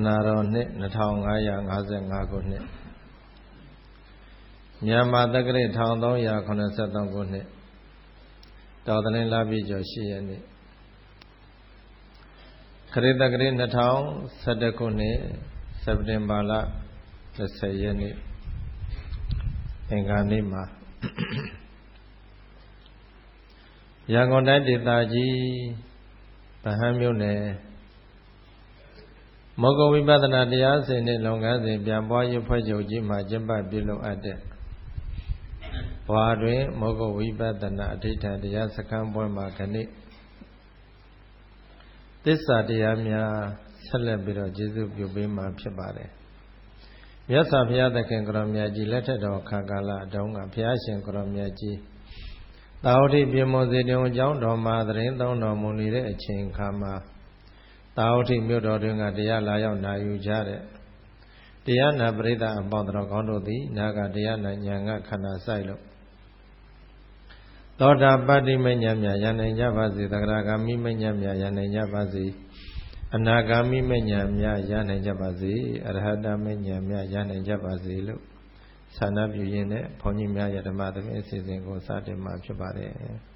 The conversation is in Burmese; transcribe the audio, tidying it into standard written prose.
နာတော်နှစ်2555ခုနှစ်မြန်မာတက္ကရာ1383ခုနှစ်တော်သလင်းလပြည့်ကျော်8ရက်နေ့ခရစ်တက္ကရာ2011ခုနှစ်စက်တင်ဘာလ20ရက်နေ့အင်္ဂါနေ့မှာရန်ကုန်တိုင်းဒေသကြီးဗဟန်းမြို့နယ်မောဂဝိပဿနာတရားစင်နှင့်လုပ်ငန်းစဉ်ပြန်ပွားရေးဖွဲ့ချုပ်ကြီးမှကျင်းပပြုလုပ်အပ်တဲ့ဘွာတွင်မောဂဝိပဿနာအဋ္ဌထတရားစခန်းပွဲမှာခဏိသစ္စာတရားများဆက်လက်ပြီးတော့ကျေးဇူးပြုပေးမှာဖြစ်ပါတယ်မြတ်စွာဘုရားသခင်ကိုရောမြတ်ကြီးလက်ထက်တော်ခါကာလအတုန်းကဘုရားရှင်ကိုရောမြတ်ကြီးတာဝတိပြေမွန်စေတုံအကြောင်းတော်မှာသတင်းသုံးတော်မူနေတဲ့အချိန်ခါမှာတာဝတိမြို့တော်တွင်ကတရားလာရောက်နာယူကြတဲ့တရားနာပရိသတ်အပေါင်းတော်ကောင်းတို့သည်နာကတရားနာဉာဏ်ကခန္ဓာဆိုင်လို့သောတာပတ္တိမဉ္ဇဉ်မြတ်ရနိုင်ကြပါစေသဂရဂามိမဉ္ဇဉ်မြတ်ရနိုင်ကြပါစေအနာဂามိမဉ္ဇဉ်မြတ်ရနိုင်ကြပါစေအရဟတမဉ္ဇဉ်မြတ်ရနိုင်ကြပါစေလို့ဆန္ဒပြုရင်းနဲ့ဘုန်းကြီးများရဲ့ဓမ္မသဖြင့်အစီအစဉ်ကိုစတင်မှာဖြစ်ပါတယ်